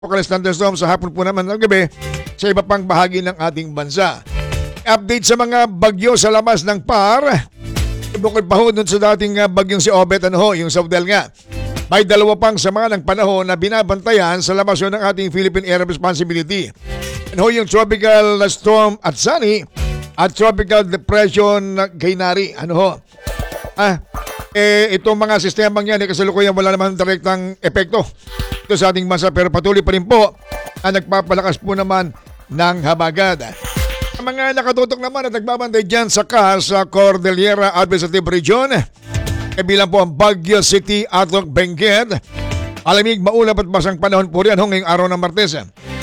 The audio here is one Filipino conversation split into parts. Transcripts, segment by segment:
Localized thunderstorm sa hapon po naman ng gabi sa iba pang bahagi ng ating bansa. Update sa mga bagyo sa labas ng PAR. Bukod pa ho dun sa dating bagyong si Obet, yung Saudel nga. May dalawa pang sama ng panahon na binabantayan sa labas ng ating Philippine Area of Responsibility. Yung Tropical Storm Atsani at Tropical Depression Gainari. Itong mga sistemang yan, kasalukuyan wala naman direktang epekto ito sa ating bansa, pero patuloy pa rin po ang nagpapalakas po naman ng habagat. Ang mga nakatutok naman at nagbabantay dyan sa Cordillera Administrative Region, bilang po ang Baguio City, Atok, Benguet. Malamig, maulap at basang panahon po rin ngayong araw ng Martes.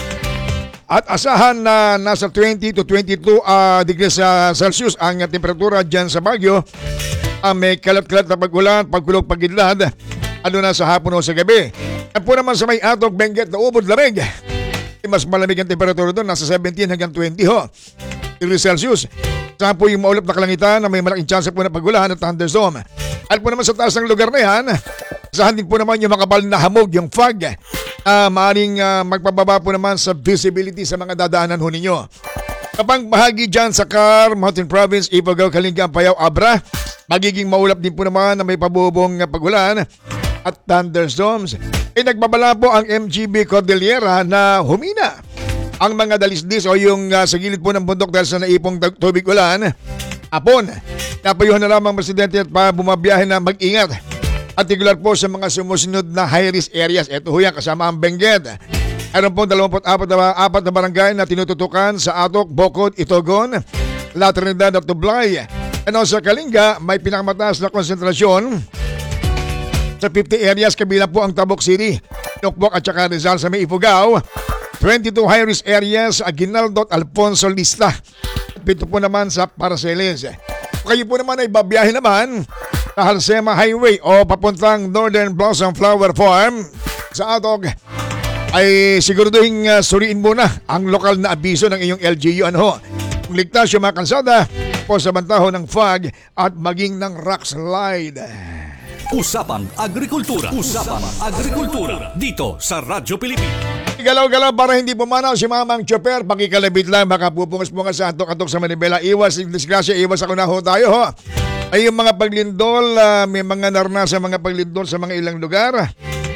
At asahan na nasa 20 to 22 degrees Celsius ang temperatura dyan sa Baguio. May kalat-kalat na pag-ulan, pagkulog, pagidlad, na sa hapon o sa gabi. At po naman sa may Atok, Benguet na ubod lamig, mas malamig ang temperatura doon, nasa 17 hanggang 20 degrees Celsius. Saan po yung maulap na kalangitan na may malaking chance po na pag-ulan at thunderstorm. At po naman sa taas ng lugar na yan, saan din po naman yung makabal na hamog, yung fog, maaaring magpababa po naman sa visibility sa mga dadaanan ho ninyo. Kapag bahagi dyan sa Mountain Province, Ifugao, Kalinga, Apayao, Abra, magiging maulap din po naman na may pabubong pag-ulan at thunderstorms. Nagbabala po ang MGB Cordillera na humina ang mga dalisdis o yung sa gilid po ng bundok dahil sa naipong tubig ulan. Apon, napayuhan na lamang presidente at bumabiyahe na mag-ingat. At tigular po sa mga sumusunod na high-risk areas. Ito ho yan, kasama ang Benguet. Meron po 24 na barangay na tinututukan sa Atok, Bocod, Itogon, La Trinidad at Tublay. Sa Kalinga, may pinakamataas na konsentrasyon sa 50 areas, kabilang po ang Tabuk City, Nukbok at saka Rizal sa may Ifugao. 22 high-risk areas, Aguinaldo at Alfonso Lista. At 7 po naman sa Parceles. Kayo po naman ay babiyahe naman sa Halsema Highway o papuntang Northern Blossom Flower Farm sa Atok, ay siguraduhin suriin muna ang lokal na abiso ng iyong LGU. Kung ligtas yung mga kalsada po sa bantaho ng fog at maging ng rock slide. Usapan Agrikultura. Usapan Agrikultura dito sa Radyo Pilipinas. Galaw-galaw para hindi pumanaw si Mamang Chopper. Pakikalabit lang, baka pupungas-pungas sa antok-antok sa Manibela. Iwas, disgrasya, iwas ako na ho tayo ho. Ay yung mga paglindol, may mga naranasan mga paglindol sa mga ilang lugar.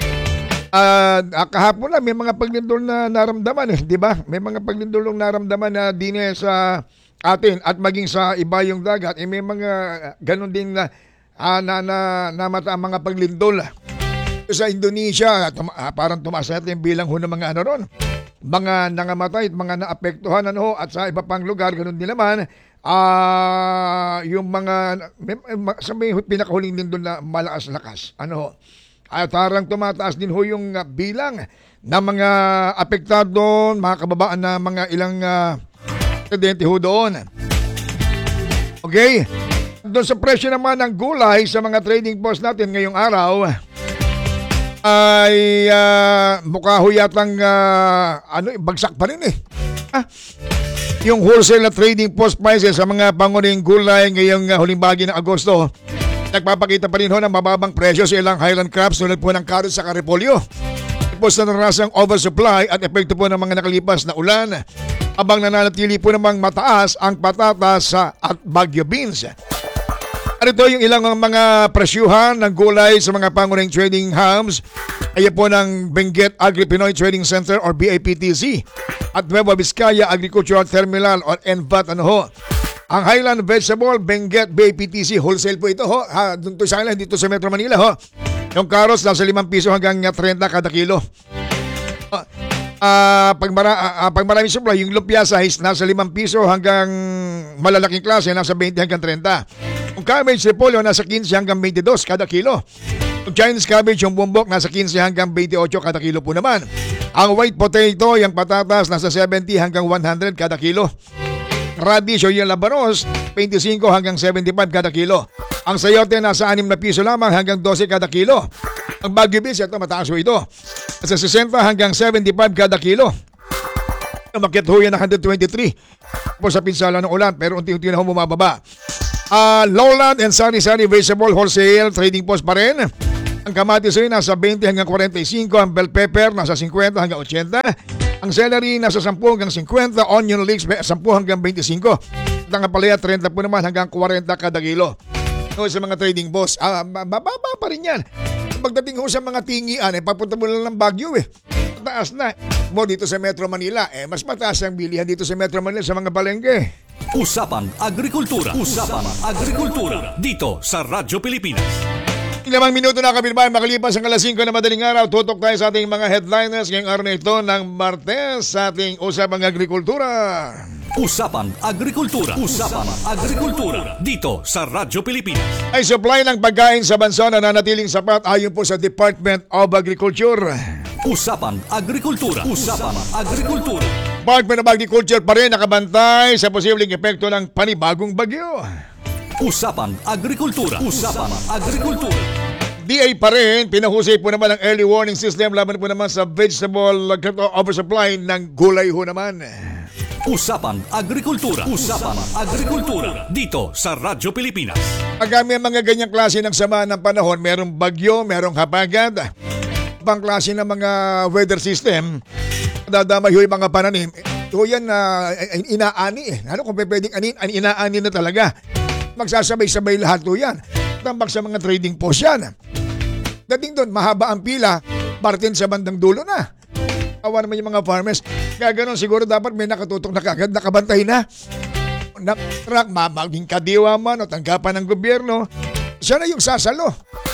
Kahapon na may mga paglindol na naramdaman di ba? May mga paglindol na naramdaman na dine sa atin at maging sa iba yung dagat. May mga ganun din na namata ang mga paglindol. Sa Indonesia, parang tumaas natin bilang ho ng mga ron. Mga nangamatay at mga naapektuhan at sa iba pang lugar, ganun din naman. Yung mga sa may pinakahuling lindol na malakas-lakas. At parang tumataas din ho yung bilang ng mga apektado, mga kababaan na mga ilang residente ho doon. Okay? Doon sa presyo naman ng gulay sa mga trading post natin ngayong araw ay mukha ho yatang bagsak pa rin yung wholesale na trading post prices sa mga pangunahing gulay ngayong huling bahagi ng Agosto. Nagpapakita pa rin ho ng mababang presyo sa ilang highland crops tulad po ng carrots sa repolyo. Tapos na narasang oversupply at epekto po ng mga nakalipas na ulan, abang nananatili po namang mataas ang patatas at Baguio beans. At ito yung ilang mga presyuhan ng gulay sa mga pangunahing trading hubs. Ayan po ng Benguet Agri-Pinoy Trading Center or BAPTC at Nueva Vizcaya Agricultural Terminal or NVAT. Ang Highland Vegetable, Benguet, BAPTC, wholesale po ito doon to sa kanila, dito sa Metro Manila Yung carrots nasa 5 piso hanggang 30 kada kilo. Pag marami supply, yung lumpia size nasa 5 piso hanggang malalaking klase nasa 20 hanggang 30. Yung cabbage repolyo nasa 15 hanggang 22 kada kilo. Yung Chinese cabbage, yung bumbok nasa 15 hanggang 28 kada kilo po naman. Ang white potato, yung patatas nasa 70 hanggang 100 kada kilo. Radish o yung labanos, 25 hanggang 75 kada kilo. Ang sayote nasa 6 na piso lamang hanggang 12 kada kilo. Ang Baguio beans, ito mataas ho ito. Nasa 60 hanggang 75 kada kilo. Umakyat ho yan na 123 po sa pinsala ng ulan, pero unti-unti na ho bumababa. Lowland and Sari-Sari Vegetable Wholesale Trading Post pa rin. Ang kamatis ay nasa 20 hanggang 45, ang bell pepper nasa 50 hanggang 80, ang celery nasa 10 hanggang 50, onion leeks 10 hanggang 25, at ang ampalaya 30 po naman hanggang 40 kada kilo. So, sa mga trading boss, bababa pa rin yan. Pagdating ho sa mga tingian, papunta mo lang ng Baguio Taas na. Mo dito sa Metro Manila, mas mataas ang bilihan dito sa Metro Manila sa mga palengke. Usapang Agrikultura. Usapang Agrikultura. Dito sa Radyo Pilipinas. Ilang minuto na kapitbahay makalipas ang alas 5 na madaling araw. Tutok tayo sa ating mga headliners ngayong araw na ito ng Martes sa ating Usapang Agrikultura. Usapang Agrikultura. Usapang Agrikultura. Dito sa Radyo Pilipinas. Ay supply ng pagkain sa bansa na nanatiling sapat ayon po sa Department of Agriculture. Usapang Agrikultura. Usapang Agrikultura. Department of Agriculture pa rin nakabantay sa posibleng epekto ng panibagong bagyo. Usapang Agrikultura. Usapang Agrikultura. DA pa rin, pinahusay po naman ang early warning system laban po naman sa vegetable oversupply ng gulay ho naman. Usapang Agrikultura. Usapang Agrikultura. Dito sa Radyo Pilipinas. Pag may mga ganyang klase ng sama ng panahon, merong bagyo, merong habagat, ibang klase ng mga weather system, dadamay yung mga pananim. Ito yan na inaani Ano kung pwedeng inaani na talaga? Magsasabay-sabay lahat to yan. Tambak sa mga trading post yan. Dating doon, mahaba ang pila, partin sa bandang dulo na. Awa naman yung mga farmers. Kaya ganun, siguro dapat may nakatutok na kagad, nakabantay na. Truck, maging kadiwa man o tanggapan ng gobyerno, siya na yung sasalo.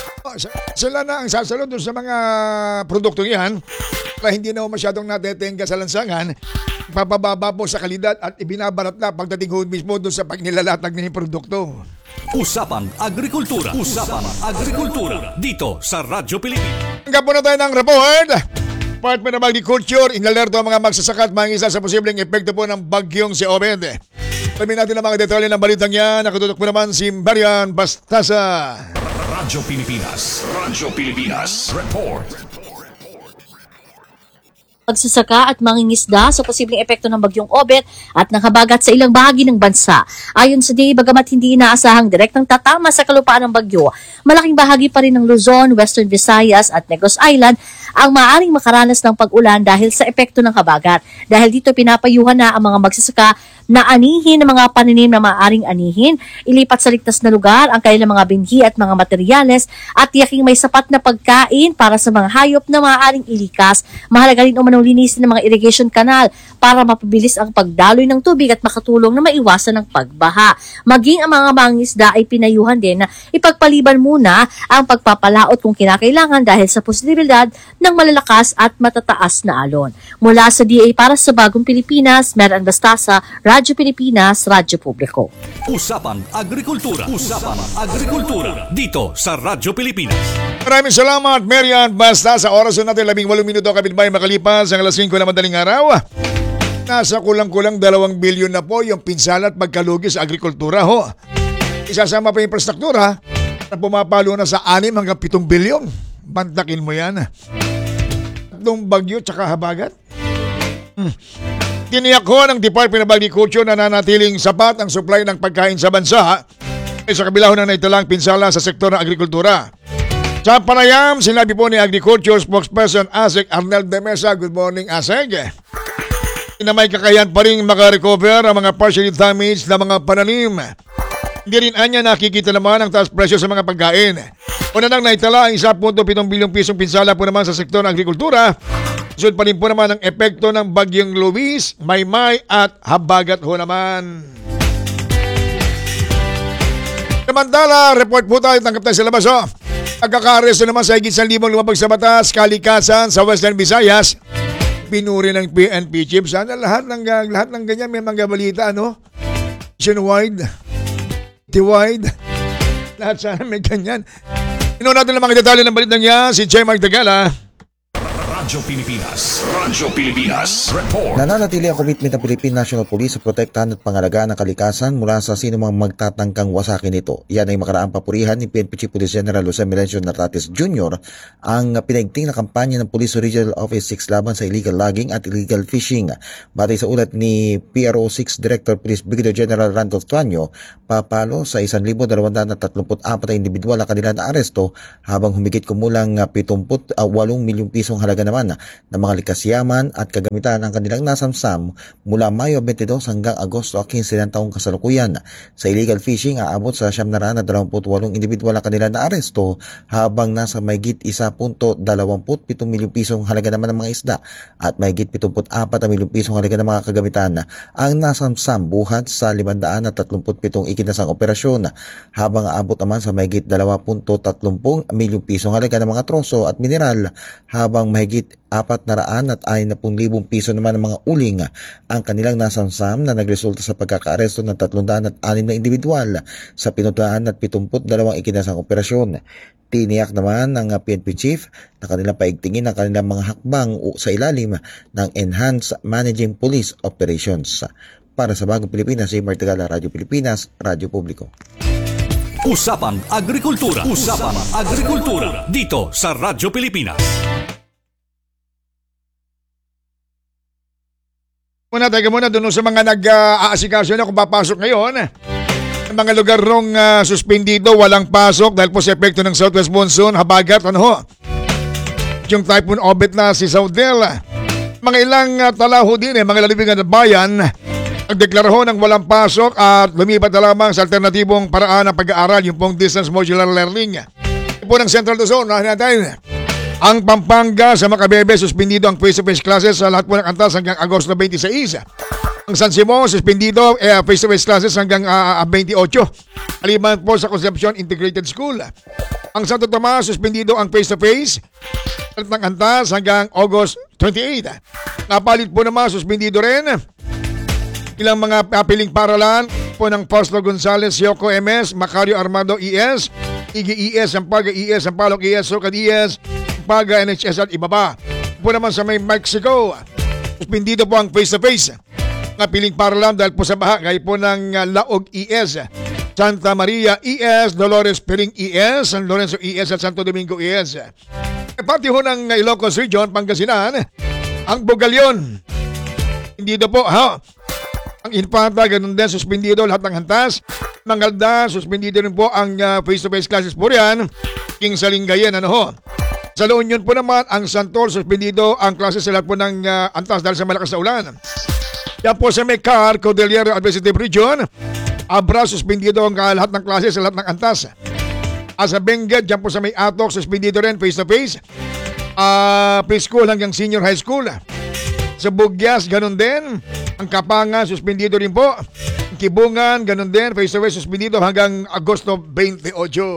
Sila na ang sasalo doon sa mga produktong yan. Para hindi na masyadong natetenga sa lansangan, papababa po sa kalidad at ibinabarat na pagdating ho mismo doon sa pagnilalatag ng produkto. Usapang Agrikultura. Usapang Agrikultura. Dito sa Radyo Pilipinas. Hanggang po na tayo ng report. Department of Agriculture, inalerto ang mga magsasaka at mga isa sa posibleng epekto po ng bagyong si Obed. Alamin natin ang mga detalye ng balitang yan. Nakatutok po naman si Marian Bastasa. Radyo Pilipinas. Radyo Pilipinas. Report. Pagsasaka at mangingisda sa posibleng epekto ng bagyong Obed at ng habagat sa ilang bahagi ng bansa. Ayon sa DA, bagamat hindi inaasahang direktang tatama sa kalupaan ng bagyo, malaking bahagi pa rin ng Luzon, Western Visayas at Negros Island ang maaaring makaranas ng pag-ulan dahil sa epekto ng habagat. Dahil dito pinapayuhan na ang mga magsasaka na anihin ng mga paninim na maaaring anihin, ilipat sa ligtas na lugar ang kanilang mga binhi at mga materyales at tiyaking may sapat na pagkain para sa mga hayop na maaaring ilikas. Mahalaga rin umanong linisin ng mga irrigation canal para mapabilis ang pagdaloy ng tubig at makatulong na maiwasan ang pagbaha. Maging ang mga mangingisda ay pinayuhan din na ipagpaliban muna ang pagpapalaot kung kinakailangan dahil sa posibilidad ng malalakas at matataas na alon. Mula sa DA para sa Bagong Pilipinas, Marian Bastasa, Radyo Pilipinas, Radyo Publiko. Usapang Agrikultura. Usapang Agrikultura. Dito sa Radyo Pilipinas. Maraming salamat, Marian Bastasa. Oras na natin 18 minuto kapitbahay makalipas ang alas 5 na madaling araw. Nasa kulang-kulang 2 bilyon na po yung pinsala at pagkalugi sa agrikultura ho. Isasama pa yung infrastruktura na pumapalo na sa 6 hanggang 7 bilyon. Bantakin mo yan. Tatlong bagyo tsaka habagat. Tiniyak ho ng Department of Agriculture na nanatiling sapat ang supply ng pagkain sa bansa sa kabila ho na naitalang pinsala sa sektor ng agrikultura. Sa panayam, sinabi po ni Agriculture Spokesperson Asek Arnel de Mesa. Good morning, Asek. Na may kakayahan pa rin makarecover ang mga partially damaged na mga pananim. Hindi rin anya nakikita naman ang taas presyo sa mga pagkain. Una nang naitala ang 1.7 bilyong pisong pinsala po naman sa sektor ng agrikultura. Sunod pa rin po naman ang epekto ng bagyong Luis, Maymay at habagat ho naman. Samantala, report po tayo, tangkap tayo sa labas ho. Nagkakaresto naman sa higit 1,000 lumabag sa batas, kalikasan sa Western Visayas. Pinuri ng PNP chief. Sana lahat ng ganyan may mga balita, ano? Nationwide, T-wide, lahat sana may ganyan. Ino natin ang mga detalye ng balitang niya, si Jay Magdagala. Radyo Pilipinas. Radyo Pilipinas. Report. Nananatili ang commitment ng Philippine National Police sa protektahan at pangalagaan ng kalikasan mula sa sinumang magtatangkang wasakin nito. Yan ay makaraang papurihan ni PNP Chief Police General Jose Melencio Nartates Jr. ang pinaigting na kampanya ng Police Regional Office 6 laban sa illegal logging at illegal fishing. Batay sa ulat ni PRO 6 Director Police Brigadier General Randolph Tuanyo, papalo sa 1,234 na individual na kanila na aresto habang humigit kumulang 78 milyong pisong halaga naman ng mga likas yaman at kagamitan ang kanilang nasamsam mula Mayo 22 hanggang Agosto 15 ng taong kasalukuyan. Sa illegal fishing, aabot sa 728 individual na kanila na aresto habang nasa mahigit 1.27 milyong pisong halaga naman ng mga isda at mahigit 74 milyong pisong halaga ng mga kagamitan ang nasamsam buhat sa 537 ikinasang operasyon habang aabot naman sa mahigit 2.30 milyong pisong halaga ng mga troso at mineral habang mahigit 460,000 piso naman ng mga uling ang kanilang nasamsam na nagresulta sa pagkakaaresto ng 306 na individual sa 572 ikinasang operasyon. Tiniyak naman ng PNP Chief na kanilang paigtingin ang kanilang mga hakbang sa ilalim ng Enhanced Managing Police Operations. Para sa Bagong Pilipinas, si Martigala, Radyo Pilipinas, Radyo Publiko. Usapang Agrikultura. Usapang Agrikultura. Dito sa Radyo Pilipinas. Taga muna doon sa mga nag-aasikaso na kung papasok ngayon. Ang mga lugar rong suspendido, walang pasok dahil po sa epekto ng Southwest Monsoon, habagat, yung Typhoon Obet na si Saudel. Mga ilang talaho din, mga lalibingan ng bayan, nagdeklara ho ng walang pasok at lumipat na lamang sa alternatibong paraan ng pag-aaral, yung pong distance modular learning. Ito po ng Central Luzon, natin. Ang Pampanga sa Macabebe, suspendido ang face-to-face classes sa lahat po ng antas hanggang Agosto 26. Ang San Simon, suspendido face-to-face classes hanggang 28. Aliman po sa Concepcion Integrated School. Ang Santo Tomas, suspendido ang face-to-face at ng antas hanggang August 28. Napalit po naman, suspendido rin ilang mga piling paralan po ng Fausto Gonzales, Yoko MS, Macario Armado ES, Igi ES, Sampaga ES, Sampaloc ES, Socad ES, Sampaga NHS at iba pa. Po naman sa may Mexico, suspendido po ang face-to-face na piling paralan dahil po sa baha, gaya po ng Laog ES, Santa Maria ES, Dolores Piring ES, San Lorenzo ES at Santo Domingo ES. Pati ho ng Ilocos Region, Pangasinan, ang Bugalyon. Hindi do po, ang Infanta, ganun din, suspendido lahat ng hantas. Mangalda, suspendido rin po ang face-to-face classes po riyan. King Salingayen, Sa La Union po naman, ang Santol, suspendido ang classes sa lahat po ng antas dahil sa malakas na ulan. Yan po sa Mecar, Cordillera Administrative Region, Abra, suspendido ang lahat ng classes sa lahat ng antas. Sa Benguet, dyan po sa may Atok, suspendido rin face-to-face. Preschool hanggang senior high school. Sa Bugyas, ganun din. Ang Kapangan, suspendido rin po. Ang Kibungan, ganun din. Face-to-face, suspendido hanggang Agosto 28.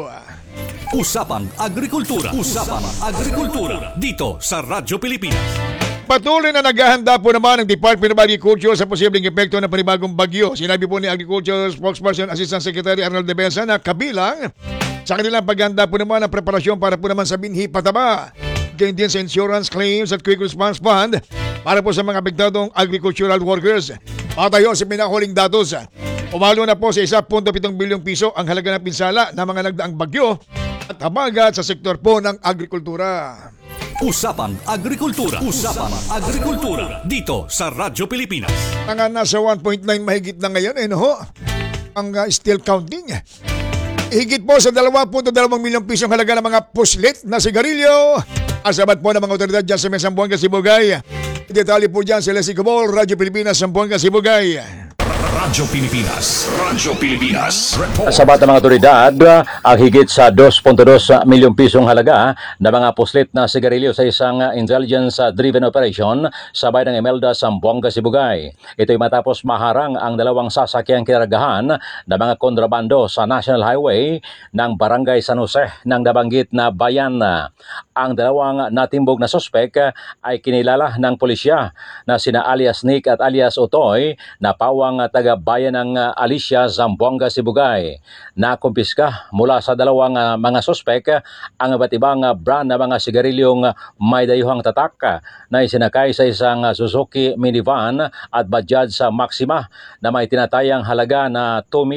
Usapang Agrikultura. Usapang Agrikultura. Dito sa Radyo Pilipinas. Patuloy na naghahanda po naman ang Department of Agriculture sa posibleng epekto ng panibagong bagyo. Sinabi po ni Agriculture Spokesperson Assistant Secretary Arnold De Besa na kabilang sa kanilang paghanda po naman ang preparasyon para po naman sa binhi pataba. Ganyan din sa insurance claims at quick response fund para po sa mga apektadong agricultural workers. Patayo sa pinahuling datos. Umalo na po sa 1.7 bilyong piso ang halaga ng pinsala ng mga nagdaang bagyo at habagat sa sektor po ng agrikultura. Usapang Agrikultura. Usapang Agrikultura. Dito sa Radyo Pilipinas. Ang nasa 1.9 mahigit na ngayon, ang still counting. Higit po sa 2.2 milyong pisong halaga ng mga puslit na sigarilyo. Asabat po ng mga otoridad dyan sa may Zamboanga, Sibugay. Detalye po dyan sa Leslie Cobol, Radyo Pilipinas, Zamboanga, Sibugay. Radyo Pilipinas. Radyo Pilipinas. Report. Sabat ng mga otoridad, ang higit sa 2.2 milyong pisong halaga na mga puslit na sigarilyo sa isang intelligence-driven operation sa bayan ng Imelda, Zamboanga, Sibugay. Ito'y matapos maharang ang dalawang sasakyang kinaragahan na mga kontrabando sa National Highway ng Barangay San Jose ng nabanggit na bayan. Ang dalawang natimbog na sospek ay kinilala ng pulisya na sina alias Nick at alias Otoy na pawang taga bayan ng Alicia, Zamboanga, Sibugay. Nakumpiska mula sa dalawang mga sospek ang iba't ibang brand na mga sigarilyong may dayuhang tatak na isinakay sa isang Suzuki minivan at Bajaj sa Maxima na may tinatayang halaga na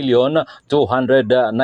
2,292,000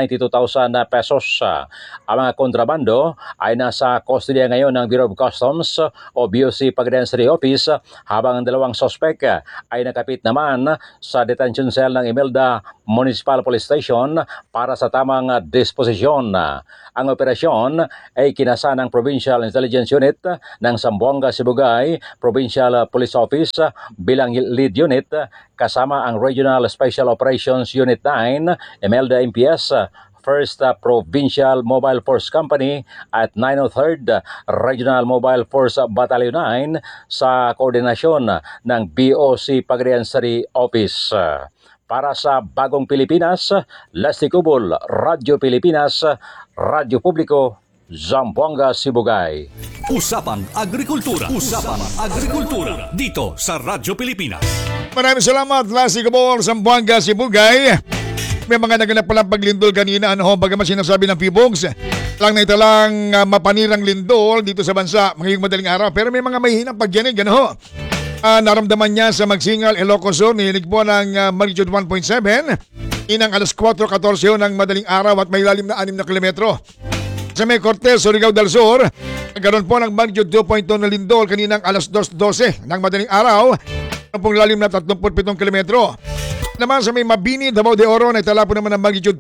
pesos. Ang mga kontrabando ay nasa kustodiya ngayon ng Bureau of Customs o BOC Pagadian City Office habang ang dalawang sospek ay nakapit naman sa detention cell ng Imelda Municipal Police Station para sa tamang disposisyon. Ang operasyon ay kinasa ng Provincial Intelligence Unit ng Zamboanga, Sibugay Provincial Police Office bilang lead unit kasama ang Regional Special Operations Unit 9, Imelda MPS, 1st Provincial Mobile Force Company at 903rd Regional Mobile Force Battalion 9 sa koordinasyon ng BOC Pagadian City Office. Para sa Bagong Pilipinas, Leslie Cubol, Radyo Pilipinas, Radyo Publiko, Zamboanga, Sibugay. Usapang Agrikultura. Usapang Agrikultura. Dito sa Radyo Pilipinas. Maraming salamat, Lassie Gabor, Zamboanga, Sibugay. May mga naganap palang paglindol kanina, bagaman sinasabi ng PBOGS, lang na ito lang mapanirang lindol dito sa bansa ngayong madaling araw. Pero may mga mahihinang pagyanig, naramdaman niya sa Magsingal, Ilocos Sur, nihinig po ng magnitude 1.7, inang alas 4:14 ng madaling araw at may lalim na 6 na kilometro. Sa May Cortez, Surigao del Sur, nagkaroon po ng magnitude 2.2 na lindol kaninang alas 2:12 ng madaling araw, pong lalim na 37 kilometro. Naman sa May Mabini, Davao de Oro, naitala po naman ng magnitude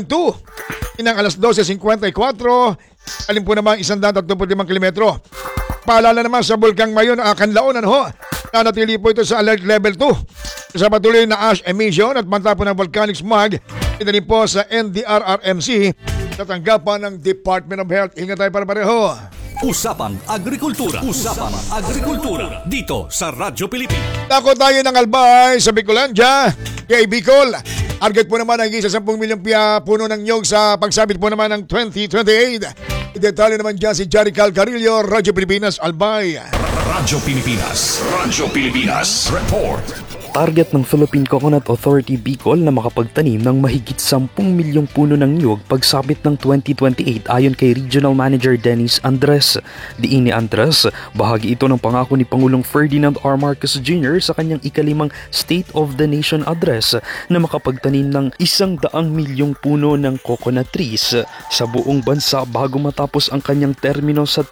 2.2, inang alas 12:54, alim po naman 135 kilometro. Paalala naman sa Bulkang Mayon, Kanlaon, nanatili po ito sa alert level 2 sa patuloy na ash emission at manta po ng volcanic smog. Ito rin po sa NDRRMC sa tanggapan ng Department of Health. Ingat tayo para pareho. Usapang Agrikultura. Usapang Agrikultura. Dito sa Radyo Pilipinas. Tako tayo ng Albay sa Bicolandia. Kay Bicol, target po naman ang isa 10 milyong puno ng nyog sa pagsabit po naman ng 2028. Detalye naman dyan si Jerical Carillo, Radyo Pilipinas, Albay. Radyo Pilipinas. Radyo Pilipinas. Report. Target ng Philippine Coconut Authority Bicol na makapagtanim ng mahigit 10 milyong puno ng niyog pagsabit ng 2028 ayon kay Regional Manager Dennis Andres. Diin ni Andres, bahagi ito ng pangako ni Pangulong Ferdinand R. Marcos Jr. sa kanyang ikalimang State of the Nation Address na makapagtanim ng 100 milyong puno ng coconut trees sa buong bansa bago matapos ang kanyang termino sa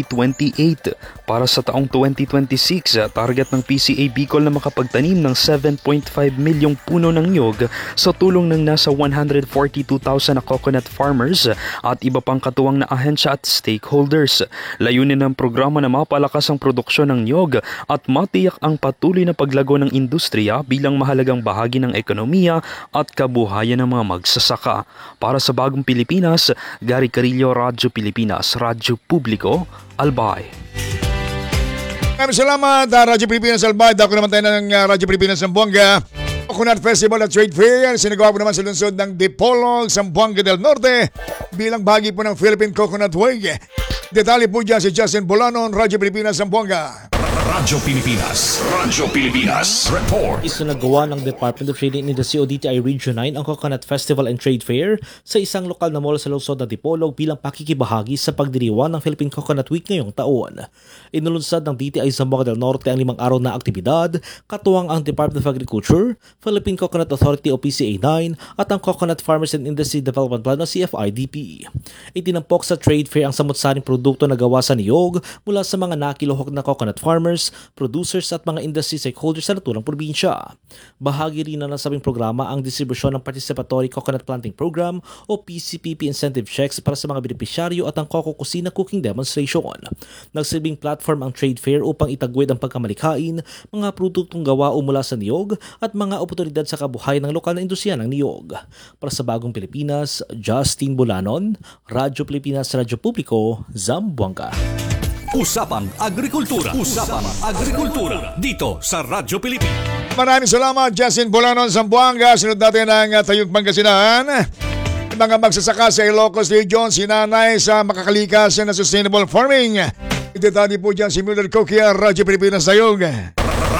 2028. Para sa taong 2026, target ng PCA Bicol na makapagtanim ng 7.5 milyong puno ng niyog sa tulong ng nasa 142,000 na coconut farmers at iba pang katuwang na ahensya at stakeholders. Layunin ng programa na mapalakas ang produksyon ng niyog at matiyak ang patuloy na paglago ng industriya bilang mahalagang bahagi ng ekonomiya at kabuhayan ng mga magsasaka. Para sa Bagong Pilipinas, Gary Carillo, Radyo Pilipinas, Radyo Publiko, Albay. Maraming salamat, Radyo Pilipinas Albay. Ako naman tayo ng Radyo Pilipinas Zamboanga. Coconut Festival at Trade Fair. Sinagawa po naman sa lungsod ng Dipolog, Zamboanga del Norte bilang bahagi po ng Philippine Coconut Week. Detalye po dyan si Justin Bolanon, Radyo Pilipinas Zamboanga. Radyo Pilipinas. Radyo Pilipinas. Report. Isinagawa ng Department of Trade and Industry o DTI Region 9 ang Coconut Festival and Trade Fair sa isang lokal na mall sa lungsod ng Dipolog bilang pakikibahagi sa pagdiriwang ng Philippine Coconut Week ngayong taon. Inulunsad ng DTI Zamboanga del Norte ang 5 araw na aktibidad, katuwang ang Department of Agriculture, Philippine Coconut Authority o PCA 9 at ang Coconut Farmers and Industry Development Plan o CFIDP. Itinampok sa trade fair ang samut-saring produkto na gawa sa niyog mula sa mga nakiluhok na coconut farmers, producers at mga industry stakeholders sa naturang probinsya. Bahagi rin na nasabing programa ang distribusyon ng Participatory Coconut Planting Program o PCPP incentive checks para sa mga benepisyaryo at ang Coco Kusina Cooking Demonstration. Nagsilbing platform ang trade fair upang itaguyod ang pagkamalikain, mga produktong gawa o mula sa niyog at mga oportunidad sa kabuhayan ng lokal na industriya ng niyog. Para sa Bagong Pilipinas, Justin Bolanon, Radyo Pilipinas, Radyo Publiko, Zamboanga. Usapang Agrikultura. Usapang Agrikultura. Dito sa Radyo Pilipinas. Maraming salamat, Justin Bolanon, Zamboanga. Sunod natin ang Tayog Pangasinan. Mga magsasaka sa Ilocos Region, sinanay sa makakalikas na sustainable farming. Detalye po dyan si Mildred Coquia, Radyo Pilipinas Tayog.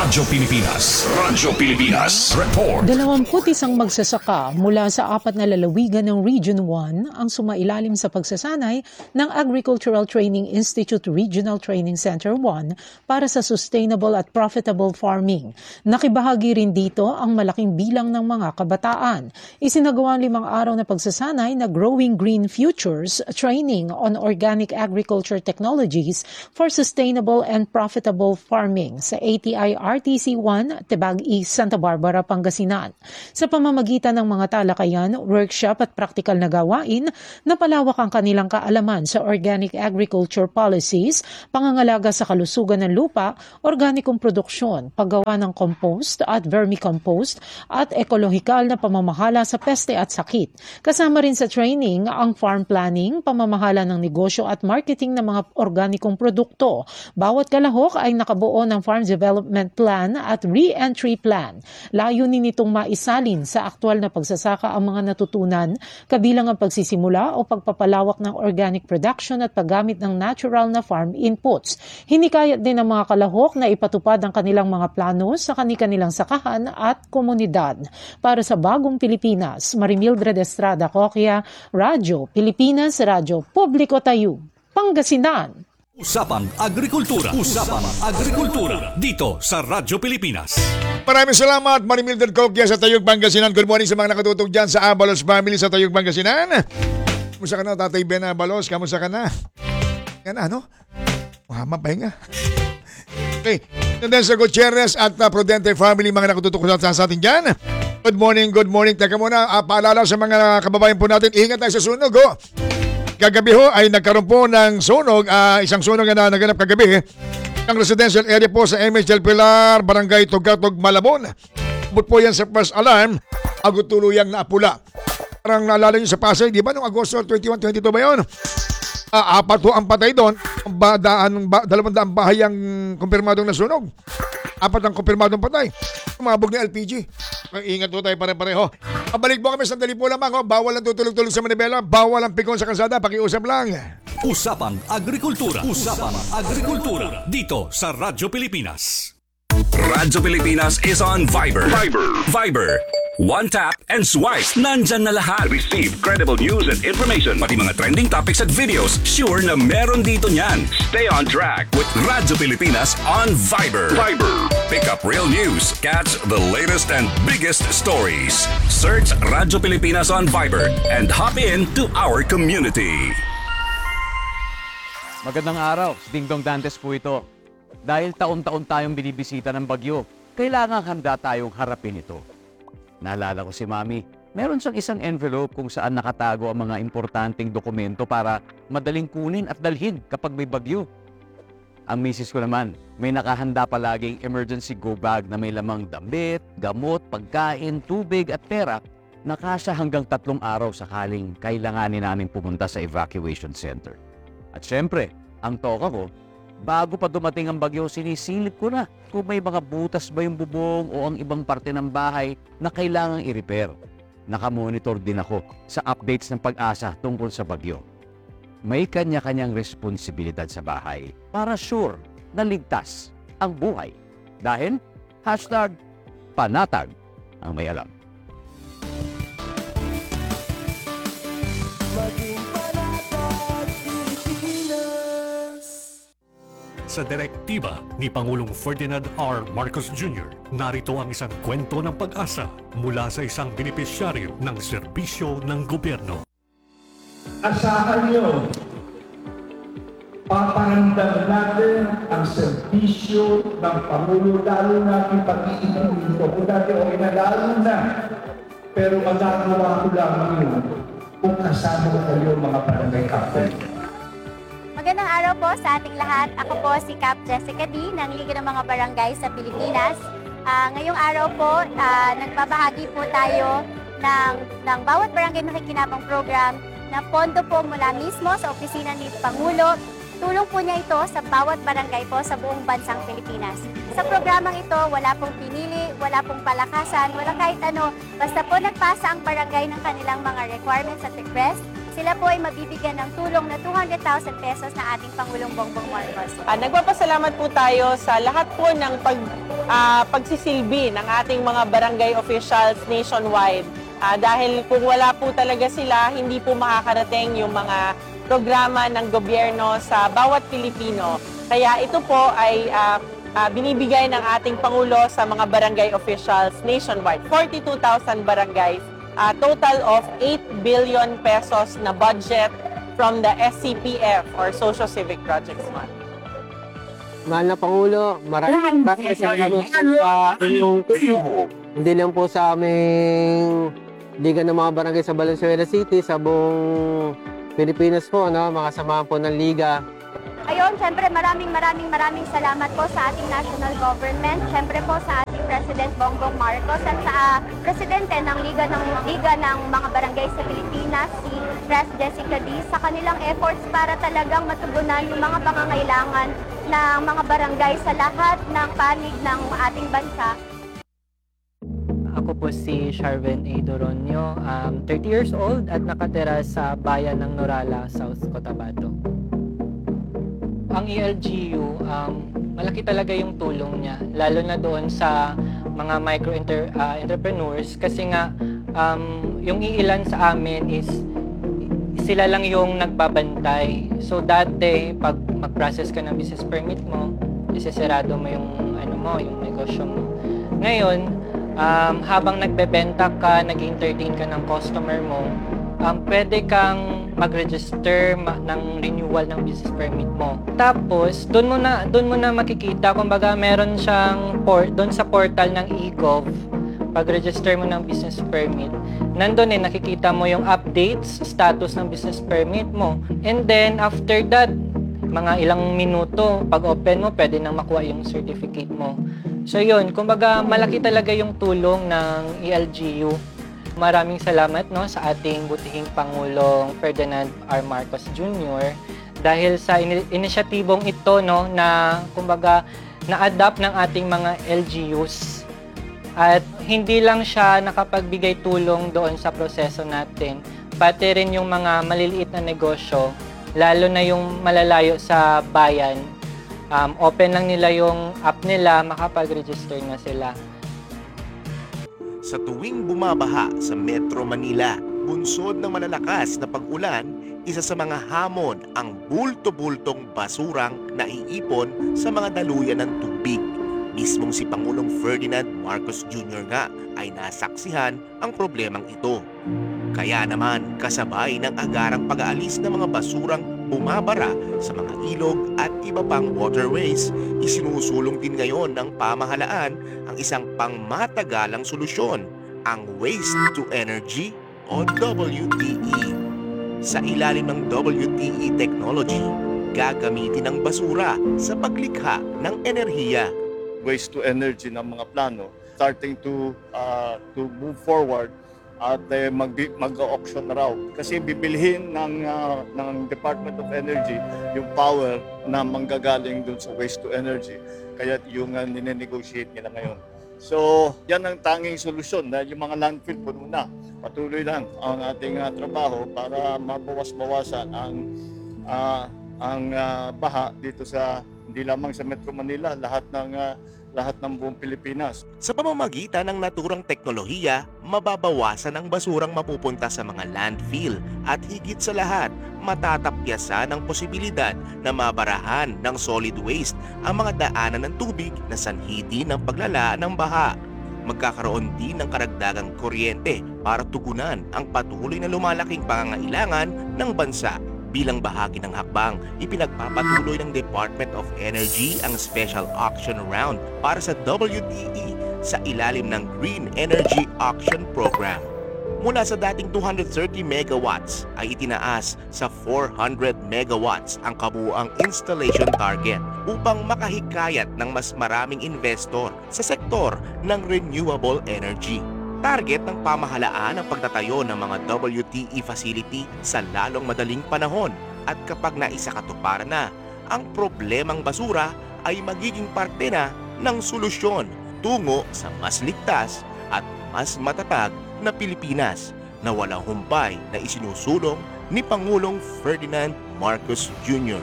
Radyo Pilipinas. Radyo Pilipinas. Report. 21 magsasaka mula sa 4 na lalawigan ng Region 1 ang sumailalim sa pagsasanay ng Agricultural Training Institute Regional Training Center 1 para sa sustainable at profitable farming. Nakibahagi rin dito ang malaking bilang ng mga kabataan. Isinagawa ang 5 araw na pagsasanay na Growing Green Futures Training on Organic Agriculture Technologies for Sustainable and Profitable Farming sa ATI RTC 1, Tebag East, Santa Barbara, Pangasinan. Sa pamamagitan ng mga talakayan, workshop at praktikal na gawain, napalawak ang kanilang kaalaman sa organic agriculture policies, pangangalaga sa kalusugan ng lupa, organikong produksyon, paggawa ng compost at vermicompost at ekolohikal na pamamahala sa peste at sakit. Kasama rin sa training ang farm planning, pamamahala ng negosyo at marketing ng mga organikong produkto. Bawat kalahok ay nakabuo ng Farm Development Plan at Re-Entry Plan. Layunin nitong maisalin sa aktwal na pagsasaka ang mga natutunan, kabilang ang pagsisimula o pagpapalawak ng organic production at paggamit ng natural na farm inputs. Hinikayat din ng mga kalahok na ipatupad ang kanilang mga plano sa kanilang sakahan at komunidad. Para sa Bagong Pilipinas, Marimildred Estrada Coquia, Radyo Pilipinas, Radyo Publiko Tayo, Pangasinan. Usapang Agrikultura. Usapang Agrikultura. Dito sa Radyo Pilipinas. Maraming salamat, Marimildred Coquia sa Tayog, Pangasinan. Good morning sa mga nakatutok dyan sa Abalos family sa Tayog, Pangasinan. Kamusta ka na, Tatay Ben Abalos? Kamusta ka na? Yan ano? Mapahinga. Okay. And then sa Gutierrez at Prudente family, mga nakatutok sa atin dyan. Good morning, good morning. Teka muna, paalala sa mga kababayan po natin, ingat tayo sa sunog, oh. Kagabi ho ay nagkaroon po ng sunog, isang sunog na naganap kagabi ng residential area po sa MS Del Pilar, Barangay Tugatog, Malabon. Abot po yan sa first alarm, agad tuluyang naapula. Parang naalala nyo sa Pasay, di ba? Noong Agosto 21, 22 ba yun? 4 po ang patay doon. 200 bahay ang kumpirmadong nasunog. 4 ang kumpirmadong patay. Umabog ng LPG. Ingat po tayo pare-pareho. Pabalik po kami, sandali po lamang. Bawal ang tutulog-tulog sa Manibela. Bawal ang pikon sa kalsada. Pakiusap lang. Usapang Agrikultura. Usapang Agrikultura. Dito sa Radyo Pilipinas. Radyo Pilipinas is on Viber. Viber. One tap and swipe. Nandyan na lahat. Receive credible news and information. Pati mga trending topics at videos. Sure na meron dito niyan. Stay on track with Radyo Pilipinas on Viber. Pick up real news. Catch the latest and biggest stories. Search Radyo Pilipinas on Viber and hop in to our community. Magandang araw, Dingdong Dantes po ito. Dahil taon-taon tayong binibisita ng bagyo, kailangan handa tayong harapin ito. Naalala ko si Mami, meron siyang isang envelope kung saan nakatago ang mga importanteng dokumento para madaling kunin at dalhin kapag may bagyo. Ang misis ko naman, may nakahanda palaging emergency go bag na may lamang damit, gamot, pagkain, tubig at pera na kasya hanggang 3 araw sakaling kailanganin namin pumunta sa evacuation center. At syempre, ang toka ko, bago pa dumating ang bagyo, sinisilip ko na kung may mga butas ba yung bubong o ang ibang parte ng bahay na kailangang i-repair. Nakamonitor din ako sa updates ng Pag-asa tungkol sa bagyo. May kanya-kanyang responsibilidad sa bahay para sure na ligtas ang buhay. Dahil #panatag ang may alam. Sa direktiba ni Pangulong Ferdinand R. Marcos Jr., narito ang isang kwento ng pag-asa mula sa isang benepisyaryo ng serbisyo ng gobyerno. Asahan nyo, paparamdam natin ang serbisyo ng Pangulo, lalo natin pag-iibig dito. Kung dati okay na, lalo na. Pero magagawa ko lang yun kung kasama ko kayo mga barangay captain. Magandang araw po sa ating lahat. Ako po si Cap Jessica D. ng Liga ng mga Barangay sa Pilipinas. Ngayong araw po, nagbabahagi po tayo ng bawat barangay makikinabang program na pondo po mula mismo sa opisina ni Pangulo. Tulong po niya ito sa bawat barangay po sa buong bansang Pilipinas. Sa programang ito, wala pong pinili, wala pong palakasan, wala kahit ano. Basta po nagpasa ang barangay ng kanilang mga requirements at requests. sila po ay mabibigyan ng tulong na 200,000 pesos na ating Pangulong Bongbong Marcos. Nagpapasalamat po tayo sa lahat po ng pagsisilbi ng ating mga barangay officials nationwide. Dahil kung wala po talaga sila, hindi po makakarating yung mga programa ng gobyerno sa bawat Pilipino. Kaya ito po ay binibigay ng ating Pangulo sa mga barangay officials nationwide. 42,000 barangays, total of 8 billion pesos na budget from the SCPF or Social Civic Projects Fund. Mahal na Pangulo, maraming salamat sa inyong tulong. Hindi lang po sa aming liga ng mga barangay sa Valenzuela City, sa buong Pilipinas po, mga samahan po ng liga. Ayun, syempre maraming salamat po sa ating national government, syempre po sa ating President Bongbong Marcos at sa Presidente ng Liga ng mga Barangay sa Pilipinas, si Pres Jessica D, sa kanilang efforts para talagang matugunan yung mga pangangailangan ng mga barangay sa lahat ng panig ng ating bansa. Ako po si Sharven A. Doronio, 30 years old at nakatira sa bayan ng Norala, South Cotabato. Ang ELGU, malaki talaga yung tulong niya, lalo na doon sa mga micro-entrepreneurs kasi nga yung iilan sa amin is sila lang yung nagbabantay. So dati, pag mag-process ka ng business permit mo, isesarado mo yung yung negosyo mo. Ngayon, habang nagbebenta ka, nag-entertain ka ng customer mo, pwede kang mag-register ng renewal ng business permit mo. Tapos, doon mo na makikita, kumbaga meron siyang doon sa portal ng eGov, pag-register mo ng business permit, nandun nakikita mo yung updates, status ng business permit mo. And then, after that, mga ilang minuto, pag open mo, pwede nang makuha yung certificate mo. So yun, kumbaga malaki talaga yung tulong ng ELGU. Maraming salamat sa ating butihing Pangulong Ferdinand R. Marcos Jr. dahil sa inisyatibong ito na kumbaga na-adapt ng ating mga LGUs. At hindi lang siya nakapagbigay tulong doon sa proseso natin, pati rin yung mga maliliit na negosyo, lalo na yung malalayo sa bayan. Open lang nila yung app nila, makapag-register na sila. Sa tuwing bumabaha sa Metro Manila, bunsod ng malalakas na pag-ulan, isa sa mga hamon ang bulto-bultong basurang naiipon sa mga daluyan ng tubig. Mismong si Pangulong Ferdinand Marcos Jr. nga ay nasaksihan ang problemang ito. Kaya naman kasabay ng agarang pag-aalis ng mga basurang bumabara sa mga ilog at iba pang waterways, isinusulong din ngayon ng pamahalaan ang isang pangmatagalang solusyon, ang Waste to Energy o WTE. Sa ilalim ng WTE technology, gagamitin ang basura sa paglikha ng enerhiya. Waste to energy ng mga plano starting to move forward at mag-auction na raw kasi bibilhin ng Department of Energy yung power na manggagaling dun sa waste to energy, kaya yung ninenegotiate nila ngayon. So yan ang tanging solusyon dahil yung mga landfill puno na. Patuloy lang ang ating trabaho para mabawas-bawasan ang baha dito sa hindi lamang sa Metro Manila, lahat ng buong Pilipinas. Sa pamamagitan ng naturang teknolohiya, mababawasan ang basurang mapupunta sa mga landfill at higit sa lahat, matatapyasan ang posibilidad na mabarahan ng solid waste ang mga daanan ng tubig na sanhi din ng paglala ng baha. Magkakaroon din ng karagdagang kuryente para tugunan ang patuloy na lumalaking pangangailangan ng bansa. Bilang bahagi ng hakbang, ipinagpapatuloy ng Department of Energy ang special auction round para sa WTE sa ilalim ng Green Energy Auction Program. Mula sa dating 230 megawatts ay itinaas sa 400 megawatts ang kabuuang installation target upang makahikayat ng mas maraming investor sa sektor ng renewable energy. Target ng pamahalaan ang pagtatayo ng mga WTE facility sa lalong madaling panahon at kapag naisakatuparan na, ang problemang basura ay magiging parte na ng solusyon tungo sa mas ligtas at mas matatag na Pilipinas na walang humpay na isinusulong ni Pangulong Ferdinand Marcos Jr.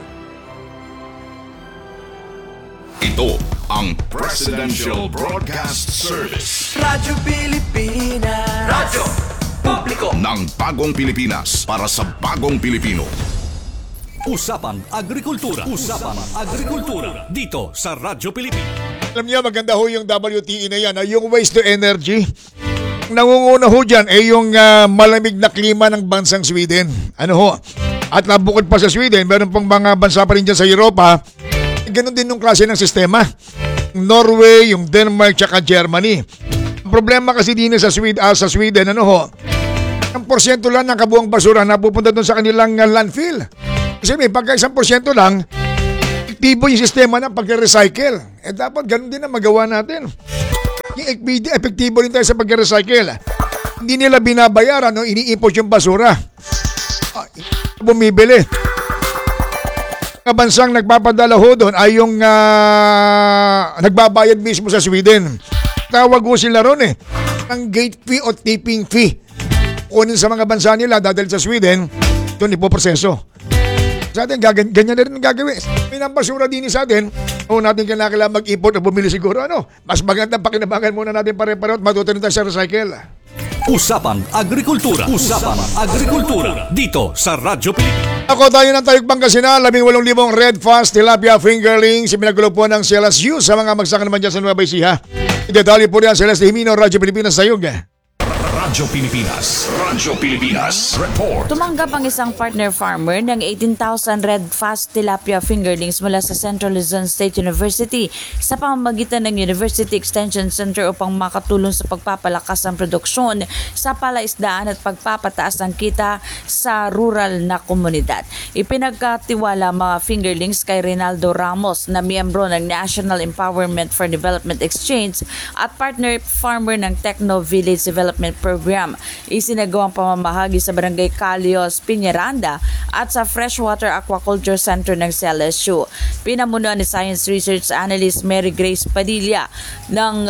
Ito ang Presidential Broadcast Service. Radyo Pilipinas. Radyo Publiko ng bagong Pilipinas para sa bagong Pilipino. Usapang Agrikultura. Usapang Agrikultura. Dito sa Radyo Pilipinas. Alam niyo, maganda ho yung WTE na yan, yung waste to energy. Nangunguna ho dyan yung malamig na klima ng bansang Sweden. Ano ho? At bukod pa sa Sweden, meron pang mga bansa pa rin dyan sa Europa. Ganon din yung klase ng sistema. Norway, yung Denmark, tsaka Germany. Ang problema kasi din sa Sweden, ano ho? Ang porsyento lang ng kabuang basura na pupunta doon sa kanilang landfill. Kasi may pagka 1% lang, epektibo yung sistema ng pag-recycle. Dapat ganon din ang magawa natin. Yung epektibo rin tayo sa pag-recycle. Hindi nila binabayaran, no? Iniimport yung basura. Bumibili. Ang bansang nagpapadala ho doon ay yung nagbabayad mismo sa Sweden. Tawag ho sila ron ang gate fee o tipping fee. Kunin sa mga bansa nila dahil sa Sweden, doon ipoproseso. Sa atin, ganyan na rin ang gagawin. May basura din sa atin, natin kailangan mag-import o bumili siguro. Mas magandang pakinabangan muna natin pare-pareho at matuto rin tayo sa recycle. Usapang Agrikultura. Usapang Agrikultura. Dito sa Radyo Pilipinas. Ako tayo ng Tayog Pangasinan, 18,000 red fast tilapia fingerlings, pinagulo po ng CLSU sa mga magsaka naman dyan sa Nueva Ecija. Idetali po riyan Celeste Himino, Radyo Pilipinas Tayog. Radyo Pilipinas. Radyo Pilipinas. Report. Tumanggap ang isang partner farmer ng 18,000 red fast tilapia fingerlings mula sa Central Luzon State University sa pamamagitan ng University Extension Center upang makatulong sa pagpapalakas ng produksyon sa palaisdaan at pagpapataas ng kita sa rural na komunidad. Ipinagkatiwala mga fingerlings kay Reynaldo Ramos na miyembro ng National Empowerment for Development Exchange at partner farmer ng Techno Village Development Program. Isinagawang pamamahagi sa Barangay Calios, Piñaranda at sa Freshwater Aquaculture Center ng CLSU. Pinamunuan ni Science Research Analyst Mary Grace Padilla ng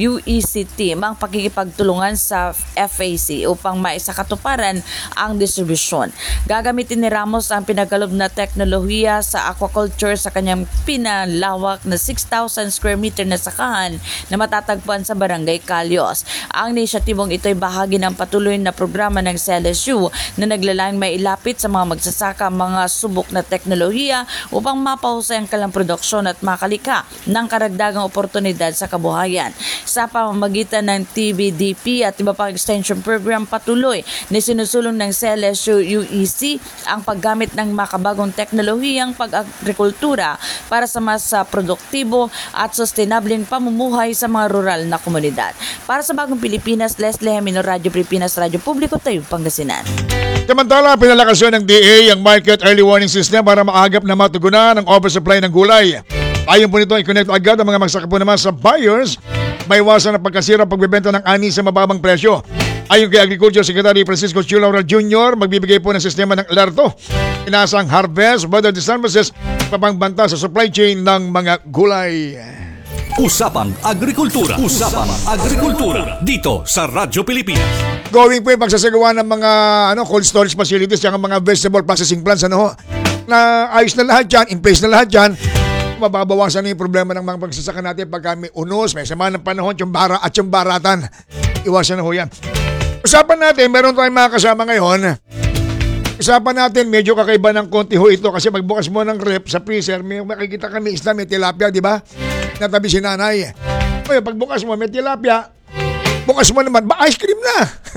UEC team ang pakikipagtulungan sa FAC upang maisakatuparan ang distribusyon. Gagamitin ni Ramos ang pinagkalob na teknolohiya sa aquaculture sa kanyang pinalawak na 6,000 square meter na sakahan na matatagpuan sa Barangay Calios. Ang inisyatibong ito ay bahagi ng patuloy na programa ng CLSU na naglalayong mailapit sa mga magsasaka mga subok na teknolohiya upang mapahusay ang kanilang produksyon at makalika ng karagdagang oportunidad sa kabuhayan. Sa pamamagitan ng TBDP at iba pang extension program, patuloy na sinusulong ng CLSU UEC ang paggamit ng makabagong teknolohiyang pag-agrikultura para sa mas produktibo at sustainableng pamumuhay sa mga rural na komunidad. Para sa Bagong Pilipinas, Leslie Hemino, Radyo Pilipinas, Radyo Publiko, Tayog Pangasinan. Samantala, pinalakasyon ng DA ang Market Early Warning System para maagap na matugunan ang oversupply ng gulay. Ayon po nito, i-connect agad ang mga magsaka po naman sa buyers. May iwasan ang pagkasira pagbebenta ng ani sa mababang presyo. Ayon kay Agriculture Secretary Francisco Chulaura Jr., magbibigay po ng sistema ng alerto. Inaasang harvest, weather disturbances, papangbanta sa supply chain ng mga gulay. Usapang Agrikultura. Usapang Agrikultura. Dito sa Radyo Pilipinas. Going po yung pagsasagawa ng mga cold storage facilities at mga vegetable processing plants na ayos na lahat dyan, in place na lahat dyan. Mababawasan na yung problema ng mga pagsasaka natin pagka may unos, may sama ng panahon, tsumbara at tsumbaratan. Iwasan na ho yan. Usapan natin, meron tayong mga kasama ngayon. Usapan natin, medyo kakaiba ng konti ho ito kasi magbukas mo ng rep sa freezer, may makikita kami isda, may tilapia, di ba? Natabi si nanay. O pagbukas mo, may tilapia. Bukas mo naman, ice cream na.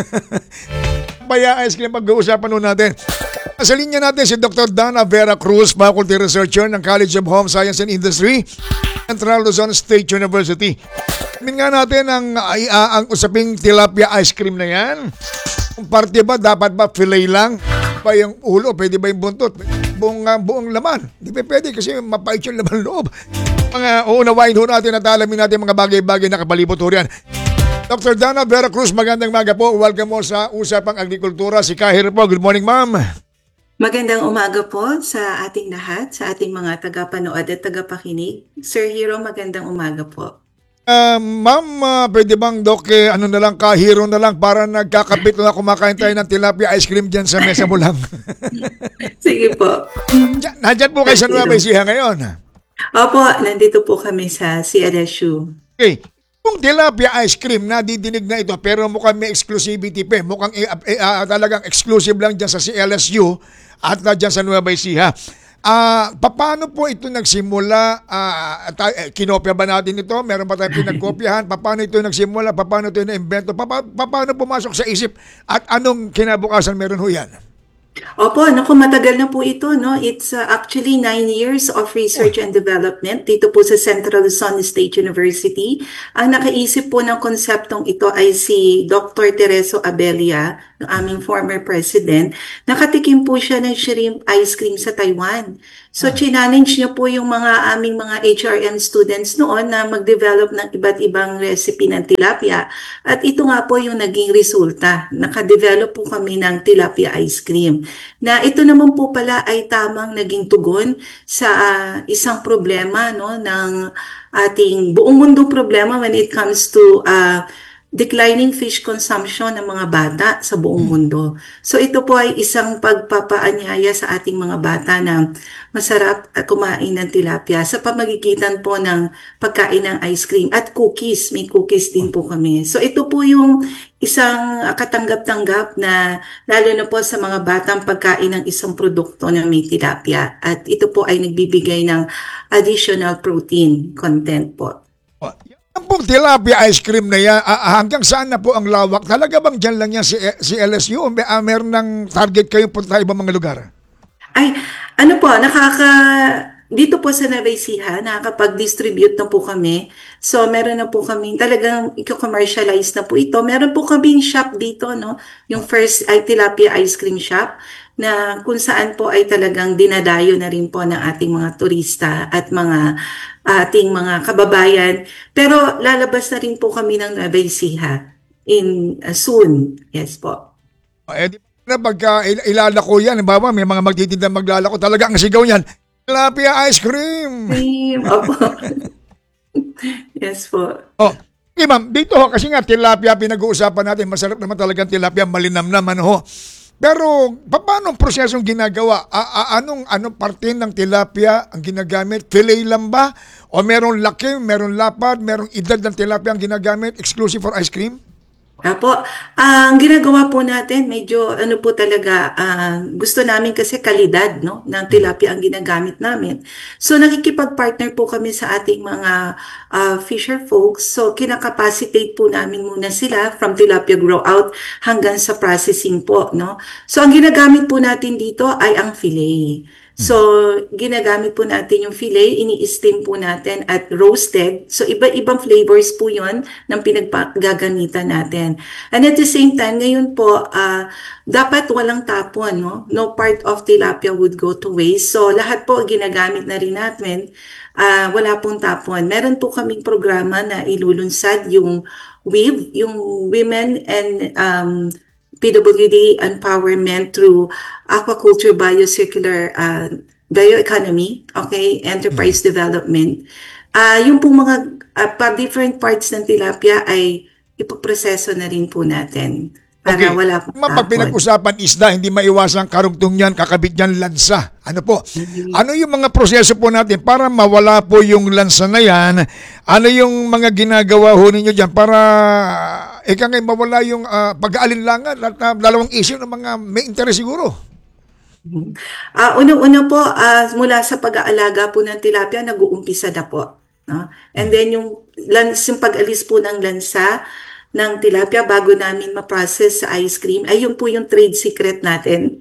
Baya ice cream, pag-uusapan nun natin. Sa linya natin si Dr. Dana Vera Cruz, Faculty Researcher ng College of Home Science and Industry, Central Luzon State University. Amin nga natin ang usaping tilapia ice cream na yan. Kung parte ba, dapat ba fillet lang? Pa yung ulo, pwede ba yung buntot? Buong laman. Hindi pa pwede kasi mapait yung laman loob. Mga uunawain ho natin at alamin natin mga bagay-bagay na kapalibot ho yan. Dr. Dana Vera Cruz, magandang maga po. Welcome mo sa Usapang Agrikultura. Si Kahir po. Good morning, ma'am. Magandang umaga po sa ating lahat, sa ating mga tagapanood at tagapakinig. Sir Hero, magandang umaga po. Ma'am, pwede bang Doc, ano na lang, kahiro na lang para nagkakapit na kumakain tayo ng tilapia ice cream dyan sa mesa mo lang. Sige po. Nandyan po kayo sa Nueva Ecija ngayon. Opo, nandito po kami sa CLSU. Okay. Kung tilapia ice cream, nadidinig na ito, pero mukhang may exclusivity pa. Mukhang talagang exclusive lang dyan sa CLSU at dyan sa Nueva Ecija. Paano po ito nagsimula? Kinopya ba natin ito? Meron ba tayong pinagkopyahan? Paano ito nagsimula? Paano ito na-invento? Paano pumasok sa isip? At anong kinabukasan meron ho yan? Opo, naku, matagal na po ito, no? It's actually 9 years of research and development dito po sa Central Luzon State University. Ang nakaisip po ng konseptong ito ay si Dr. Tereso Abelia, ng aming former president. Nakatikim po siya ng shrimp ice cream sa Taiwan. So, challenge niya po yung aming mga HRM students noon na mag-develop ng iba't ibang recipe ng tilapia. At ito nga po yung naging resulta. Naka-develop po kami ng tilapia ice cream. Na ito naman po pala ay tamang naging tugon sa isang problema, no, ng ating buong mundong problema when it comes to declining fish consumption ng mga bata sa buong mundo. So ito po ay isang pagpapaanyaya sa ating mga bata na masarap kumain ng tilapia sa pamagitan po ng pagkain ng ice cream at cookies. May cookies din po kami. So ito po yung isang katanggap-tanggap na lalo na po sa mga batang pagkain ng isang produkto na may tilapia. At ito po ay nagbibigay ng additional protein content po. Ang pong tilapia ice cream na yan, hanggang saan na po ang lawak? Talaga bang dyan lang yan si LSU o meron ng target kayong punta ibang mga lugar? Ay, ano po, dito po sa Nueva Ecija, nakakapag-distribute na po kami. So, meron na po kami, talagang i-commercialize na po ito. Meron po kami shop dito, no? Yung first tilapia ice cream shop na kung saan po ay talagang dinadayo na rin po ng ating mga turista at ating mga kababayan. Pero lalabas na rin po kami ng Nueva Ecija soon. Yes po. Di ba pagka ilalako yan, halimbawa may mga magtitinda maglalako, talaga ang sigaw yan, tilapia ice cream! Opo. Yes po. Okay ma'am, dito ho, kasi nga tilapia pinag-uusapan natin, masarap naman talagang tilapia, malinam naman ho. Pero paano ang prosesong ginagawa? Anong parte ng tilapia ang ginagamit? Fillet lang ba? O merong laki, merong lapad, merong edad ng tilapia ang ginagamit exclusive for ice cream? Apo, ang ginagawa po natin, medyo po talaga, gusto namin kasi kalidad, no, ng tilapia ang ginagamit namin. So nakikipag-partner po kami sa ating mga fisher folks. So kinakapacitate po namin muna sila from tilapia grow out hanggang sa processing po, no. So ang ginagamit po natin dito ay ang fillet. So, ginagamit po natin yung fillet, ini-steam po natin at roasted. So, iba-ibang flavors po yon ng pinagagamitan natin. And at the same time, ngayon po, dapat walang tapon, no? No part of tilapia would go to waste. So, lahat po ginagamit na rin natin, wala pong tapon. Meron po kaming programa na ilulunsad yung WIV, yung Women and PWD empowerment through aquaculture biocircular bioeconomy, okay, enterprise development. Yung pong mga different parts ng tilapia ay ipoproseso na rin po natin para wala pong Pag pinag-usapan isda, hindi maiwasang karugtong yan, kakabit yan lansa. Ano po? Ano yung mga proseso po natin para mawala po yung lansa na yan? Ano yung mga ginagawa ho ninyo dyan para mawala yung pag-aalinlangan at dalawang issue ng mga may interest siguro? Unang-una po, mula sa pag-aalaga po ng tilapia, nag-uumpisa na po. No? And then yung pag-alis po ng lansa ng tilapia bago namin ma-process sa ice cream, ay yun po yung trade secret natin.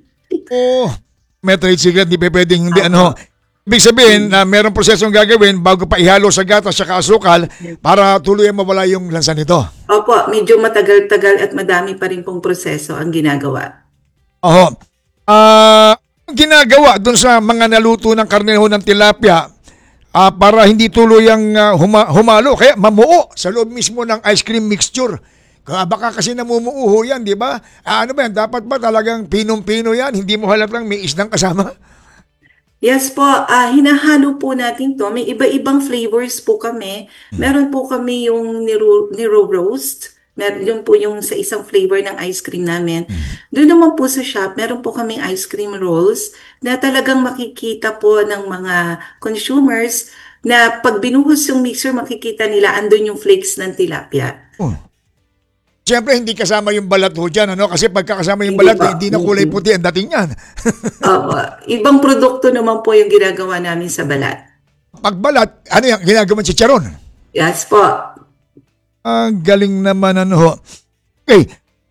May trade secret, di pwedeng hindi Ibig sabihin na merong prosesong gagawin bago pa ihalo sa gatas at asukal para tuluyan mawala yung lansa nito. Opo, medyo matagal-tagal at madami pa rin pong proseso ang ginagawa. Ginagawa dun sa mga naluto ng karneho ng tilapia para hindi tuluyang humalo, kaya mamuo sa loob mismo ng ice cream mixture. Baka kasi namumuuho yan, di ba? Ano ba yan? Dapat ba talagang pinong-pino yan? Hindi mo halatang may isdang kasama? Yes po, hinahalo po natin to. May iba-ibang flavors po kami. Meron po kami yung Niro Roast. Yun po yung sa isang flavor ng ice cream namin. Doon naman po sa shop, meron po kaming ice cream rolls na talagang makikita po ng mga consumers na pag binuhos yung mixer, makikita nila andun yung flakes ng tilapia. Siyempre, hindi kasama yung balat ho dyan, ano? Kasi pagkakasama yung balat, hindi na kulay puti ang dating yan. Opo. Ibang produkto naman po yung ginagawa namin sa balat. Pagbalat, ano yung ginagawa si Charon? Yes po. Ang galing naman, ano ho. Okay.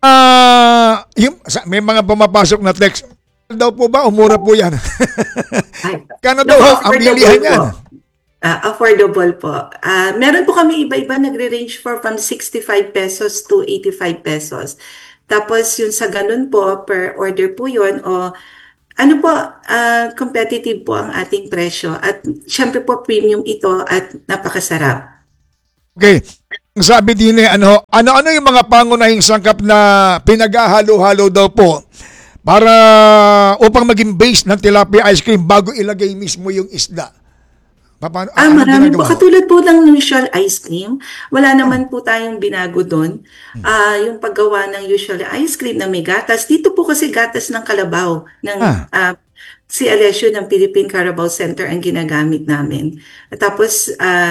May mga pumapasok na text. Daw po ba? Umura po yan. Kano daw ho? Ang bilihan yan. Affordable po. Meron po kami iba-iba, nagre-range from 65 pesos to 85 pesos. Tapos yung sa ganun po, per order po yun, o ano po, competitive po ang ating presyo. At syempre po, premium ito at napakasarap. Okay. Sabi din ano yung mga pangunahing sangkap na pinaghahalo-halo daw po para upang maging base ng tilapia ice cream bago ilagay mismo yung isda? Marami po. Katulad po ng usual ice cream, wala naman po tayong binago doon. Yung paggawa ng usual ice cream na may gatas, dito po kasi gatas ng kalabaw ng si Alessio ng Philippine Carabao Center ang ginagamit namin. At tapos,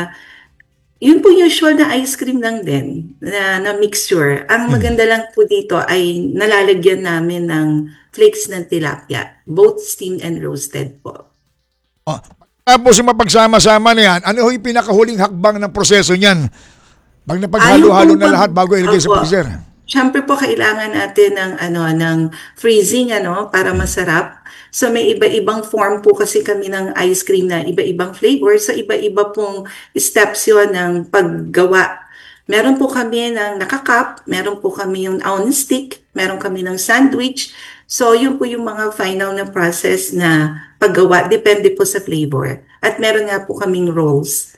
yun po usual na ice cream lang din, na mixture. Ang maganda lang po dito ay nalalagyan namin ng flakes ng tilapia, both steamed and roasted po. Tapos yung mapagsama-sama na yan, ano yung pinakahuling hakbang ng proseso niyan? Pag napaghalo-halo na lahat bago ilagay sa freezer. Siyempre po kailangan natin ng freezing para masarap. So may iba-ibang form po kasi kami ng ice cream na iba-ibang flavor. So iba-iba pong steps yun ng paggawa. Meron po kami ng naka-cup, meron po kami yung on stick, meron kami ng sandwich. So yun po yung mga final na process na paggawa. Depende po sa flavor. At meron nga po kaming rolls.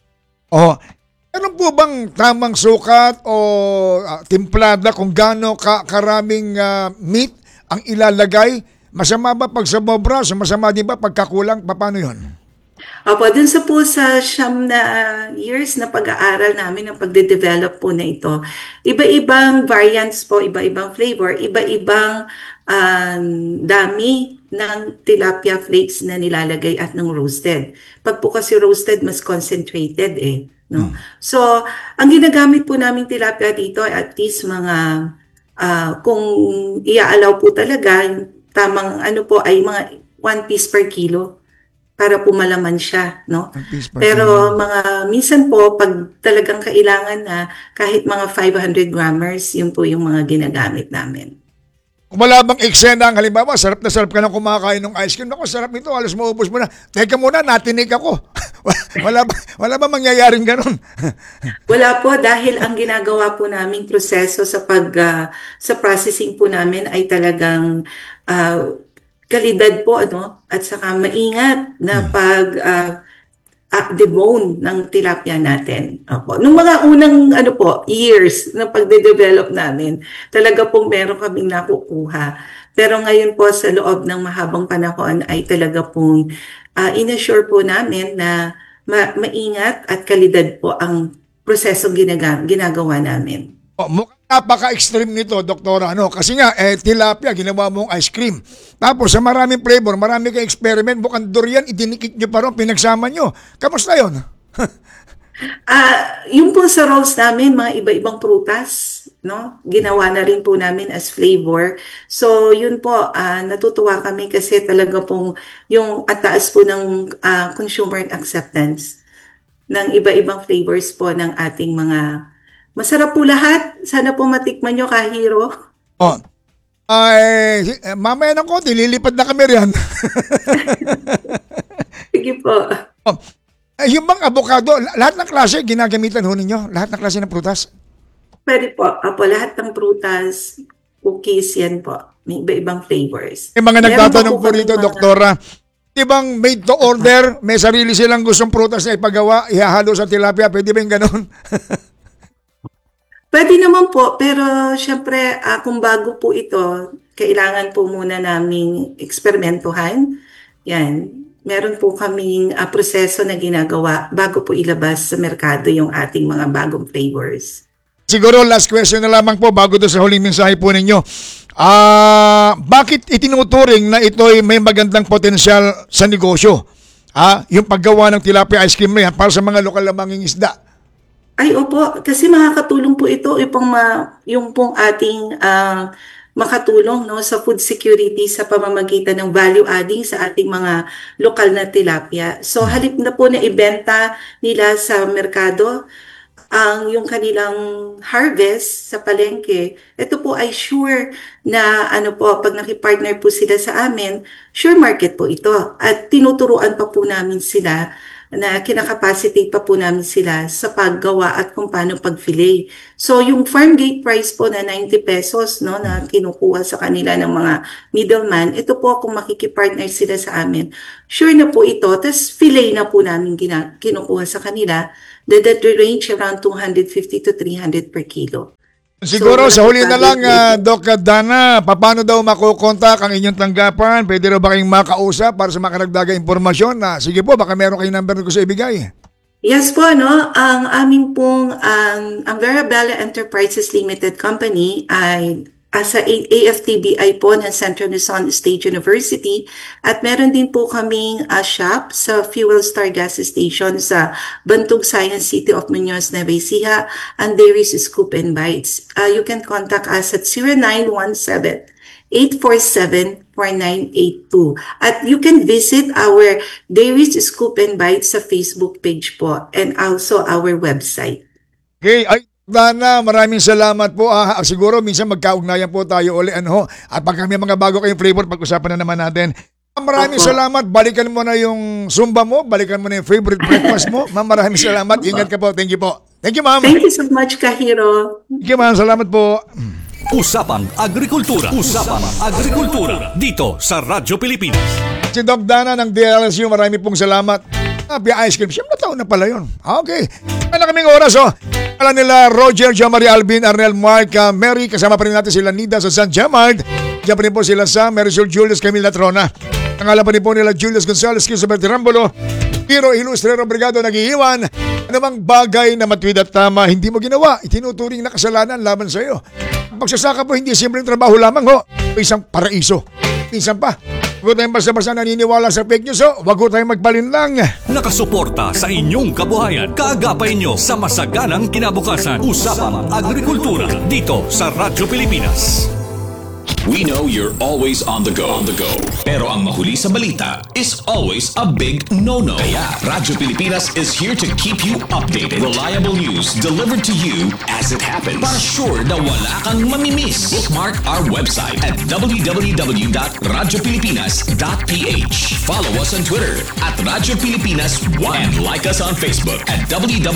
Meron po bang tamang sukat o timplada kung gaano karaming meat ang ilalagay? Masama ba pag sumobra? Masama din ba pagkakulang? Paano yun? Opo, dun sa siyam na years na pag-aaral namin ng pagde-develop po na ito, iba-ibang variants po, iba-ibang flavor, iba-ibang dami ng tilapia flakes na nilalagay at ng roasted. Pag po kasi roasted, mas concentrated no? So, ang ginagamit po namin tilapia dito at least mga, kung iaalaw po talaga, yung tamang po ay mga 1 piece per kilo para po malaman siya, no? Pero minsan po, pag talagang kailangan na, kahit mga 500 grammers, yun po yung mga ginagamit namin. Kung wala bang eksena, halimbawa, sarap na sarap ka na kumakain ng ice cream. Naku, sarap nito, alas maubos mo na. Teka muna, natinig ako. wala ba mangyayaring ganun? Wala po, dahil ang ginagawa po naming proseso sa processing po namin ay talagang kalidad po, at saka maingat na debone ng tilapia natin. Opo. Nung mga unang years na pagde-develop namin, talaga pong meron kaming nakukuha. Pero ngayon po sa loob ng mahabang panahon ay talaga pong inassure po namin na maingat at kalidad po ang prosesong ginagawa namin. Mukhang napaka-extreme nito, Doktora. Kasi nga, tilapia, ginawa mong ice cream. Tapos sa maraming flavor, marami kang experiment. Bukang durian, idinikit nyo pa rin, pinagsama nyo. Kamusta yun? Yung po sa rolls namin, mga iba-ibang prutas, no? Ginawa na rin po namin as flavor. So, yun po, natutuwa kami kasi talaga pong yung ataas po ng consumer acceptance ng iba-ibang flavors po ng ating mga. Masarap po lahat. Sana po matikman nyo, Kahiro. Mamaya ng konti, lilipad na kami riyan. Sige po. Yung bang avocado, lahat ng klase ginagamitan ho ninyo? Lahat ng klase ng prutas? Pwede po. Lahat ng prutas, cookies, yan po. May iba-ibang flavors. Yung mga nagtatanong po rito, Doktora, di bang made to order? May sarili silang gustong prutas na ipagawa, ihahalo sa tilapia. Pwede ba yung ganon? Pwede naman po, pero syempre kung bago po ito, kailangan po muna naming eksperimentuhan. Yan. meron po kaming proseso na ginagawa bago po ilabas sa merkado yung ating mga bagong flavors. Siguro last question na lamang po bago doon sa huling mensahe po ninyo. Bakit itinuturing na ito'y may magandang potensyal sa negosyo? Yung paggawa ng tilapia ice cream na yan para sa mga lokal na mangingisda. Ay opo, kasi makakatulong po ito yung pong ating makatulong sa food security sa pamamagitan ng value adding sa ating mga lokal na tilapia. So halip na po na ibenta nila sa merkado yung kanilang harvest sa palengke, ito po ay sure na pag nakipartner po sila sa amin, sure market po ito. At tinuturuan pa po namin sila na kinakapacitate pa po namin sila sa paggawa at kung paano pag-fillet. So yung farm gate price po na 90 pesos na kinukuha sa kanila ng mga middleman, ito po kung makikipartner sila sa amin, sure na po ito. Tapos fillet na po namin kinukuha sa kanila that range around 250 to 300 per kilo. Siguro sa huli na lang, Doc Dana, paano daw makukontak ang inyong tanggapan? Pwede raw ba kayong makausap para sa makaragdagang impormasyon? Sige po, baka meron kayong number ko sa ibigay. Yes po, ang aming pong ang Verabella Enterprises Limited Company ay sa AFTBI po ng Central Luzon State University at meron din po kaming shop sa Fuel Star Gas Station sa Bantug Science City of Muñoz, Nueva Ecija, and Dairies Scoop and Bites. You can contact us at 0917-847-4982. At you can visit our Dairies Scoop and Bites sa Facebook page po and also our website. Okay, Dana, maraming salamat po. Siguro minsan magkaugnayan po tayo uli. At pag may mga bago kayong flavor, pag-usapan na naman natin. Maraming salamat. Balikan mo na yung Zumba mo. Balikan mo na yung favorite breakfast mo. Ma'am, maraming salamat. Ingat ka po. Thank you po. Thank you, ma'am. Thank you so much, Kahiro. Thank you, ma'am. Salamat po. Usapang Agrikultura. Usapang Agrikultura. Dito sa Radyo Pilipinas. Si Doc Dana ng DLSU, marami pong salamat. Ice cream. Siyempre taon na pala yun. Okay. Ano kaming oras, Alam nila Roger, Marie Alvin, Arnel, Mark, Mary. Kasama pa rin natin sila Nida sa San Jamard. Diyan pa rin po sila sa Marisol Julius, Camila Trona. Nangalan pa rin po nila Julius Gonzalez, Christopher Tirambulo, Hero Ilustrero Brigado nag-iiwan. Anumang bagay na matwid at tama, hindi mo ginawa, itinuturing na kasalanan laban sa iyo. Ang pagsasaka po, hindi simpleng trabaho lamang, isang paraiso. Minsan pa, huwag tayong basta-basta naniniwala sa fake news, huwag tayong magpalinlang. Nakasuporta sa inyong kabuhayan. Kaagapay nyo sa masaganang kinabukasan. Usapang Agrikultura dito sa Radyo Pilipinas. We know you're always on the go. Pero ang mahuli sa balita is always a big no-no. Kaya Radyo Pilipinas is here to keep you updated. Reliable news delivered to you as it happens. Para sure na wala kang mamimiss. Bookmark our website at www.radiopilipinas.ph. Follow us on Twitter at Radyo Pilipinas 1 and like us on Facebook at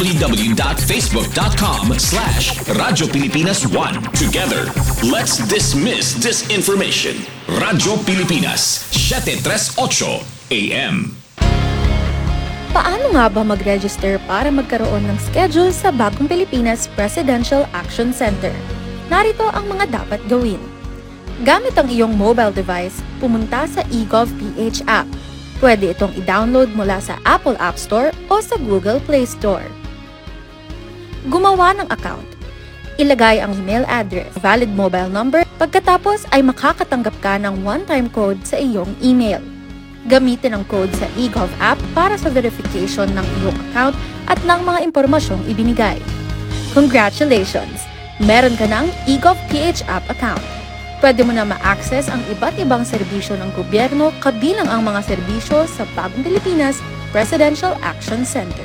www.facebook.com/Radyo Pilipinas 1. Together, let's dismiss disinformation. Radyo Pilipinas, 738 AM. Paano nga ba mag-register para magkaroon ng schedule sa Bagong Pilipinas Presidential Action Center? Narito ang mga dapat gawin. Gamit ang iyong mobile device, pumunta sa eGov.ph app. Pwede itong i-download mula sa Apple App Store o sa Google Play Store. Gumawa ng account. Ilagay ang email address, valid mobile number, pagkatapos ay makakatanggap ka ng one-time code sa iyong email. Gamitin ang code sa eGov app para sa verification ng iyong account at ng mga impormasyong ibinigay. Congratulations! Meron ka ng eGov.ph app account. Pwede mo na ma-access ang iba't ibang serbisyo ng gobyerno kabilang ang mga serbisyo sa Bagong Pilipinas Presidential Action Center.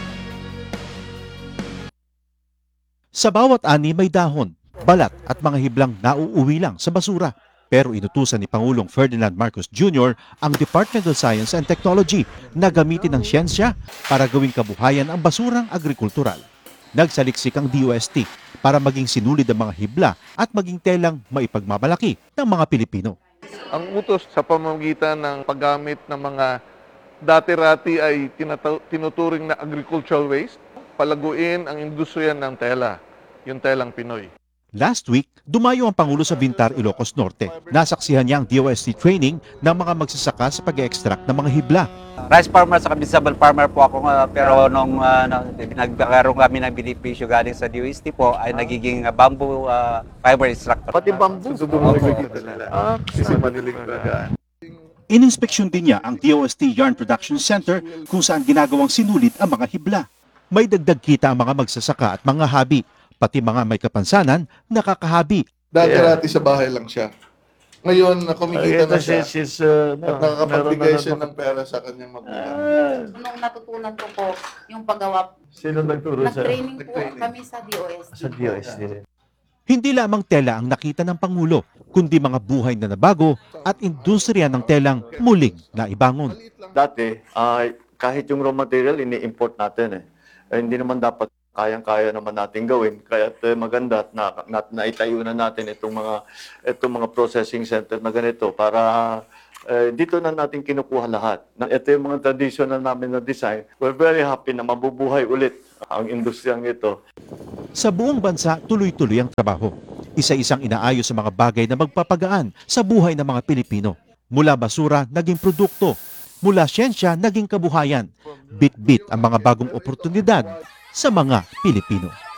Sa bawat ani may dahon, balat at mga hiblang nauuwi lang sa basura. Pero inutusan ni Pangulong Ferdinand Marcos Jr. ang Department of Science and Technology na gamitin ang siyensya para gawing kabuhayan ang basurang agrikultural. Nagsaliksik ang DOST para maging sinulid ang mga hibla at maging telang maipagmamalaki ng mga Pilipino. Ang utos sa pamamagitan ng paggamit ng mga dati-rati ay tinuturing na agricultural waste, palaguin ang industriya ng tela, yung telang Pinoy. Last week, dumayo ang Pangulo sa Bintar, Ilocos Norte. Nasaksihan niya ang DOST training ng mga magsasaka sa pag-extract ng mga hibla. Rice farmer sa vegetable farmer po ako, pero nung nagkaroon kami ng benepisyo galing sa DOST po ay nagiging bamboo fiber extractor. Pati bamboo. Ininspeksyon din niya ang DOST Yarn Production Center kung saan ginagawang sinulit ang mga hibla. May dagdag kita ang mga magsasaka at mga habi, pati mga may kapansanan, nakakahabi. Dati sa bahay lang siya. Ngayon, kumikita na siya at nakakapagbigay siya ng pera sa kanyang magulang. Nung natutunan ko po yung paggawa, Sino nagturo sa? nag-training po kami sa DOST. Sa DOST. Hindi lamang tela ang nakita ng Pangulo, kundi mga buhay na nabago at industriya ng telang muling naibangon. Dati, kahit yung raw material, ini-import natin hindi naman dapat kayang-kaya naman natin gawin. Kaya maganda na naitayo na natin itong mga processing center na ganito para dito na natin kinukuha lahat. Ito yung mga traditional namin na design. We're very happy na mabubuhay ulit ang industriyang ito. Sa buong bansa, tuloy-tuloy ang trabaho. Isa-isang inaayos sa mga bagay na magpapagaan sa buhay ng mga Pilipino. Mula basura, naging produkto. Mula siyensya, naging kabuhayan. Bit-bit ang mga bagong oportunidad sa mga Pilipino.